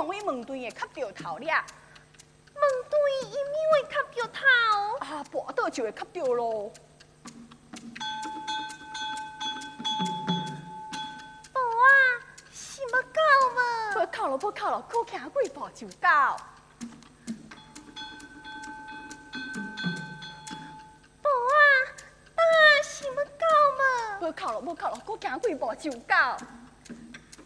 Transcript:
会门对也吸掉头了。 门对因为吸掉头。 啊，跋倒就会吸掉咯。 无啊，是要到无？ 不靠了，不靠了，可行几步就到。 无啊，是要到无？ 不靠了，不靠了，可行几步就到。